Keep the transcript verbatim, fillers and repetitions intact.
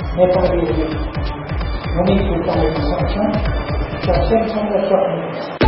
नेपालीहरूले भूमिको पाएको सक्छौँ सक्षम छौँ र सक्ने